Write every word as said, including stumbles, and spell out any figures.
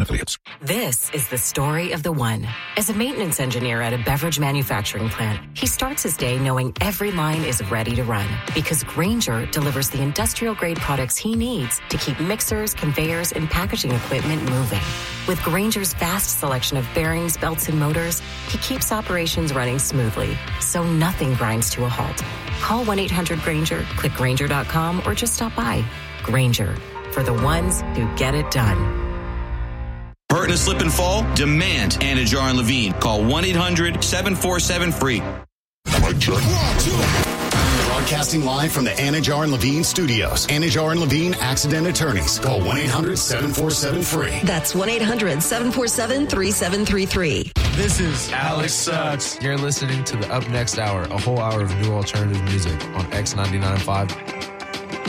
Affiliates. This is the story of the one. As a maintenance engineer at a beverage manufacturing plant, he starts his day knowing every line is ready to run because Grainger delivers the industrial-grade products he needs to keep mixers, conveyors, and packaging equipment moving. With Grainger's vast selection of bearings, belts, and motors, he keeps operations running smoothly, so nothing grinds to a halt. Call one eight hundred Grainger, click Grainger dot com, or just stop by. Grainger, for the ones who get it done. Hurt and slip and fall? Demand Anajar and Levine. Call one eight hundred seven four seven free. Broadcasting live from the Anajar and Levine studios. Anajar and Levine Accident Attorneys. Call one eight hundred seven four seven free. That's one eight hundred seven four seven three seven three three. This is Alex Sucks. You're listening to the Up Next Hour, a whole hour of new alternative music on X ninety-nine point five.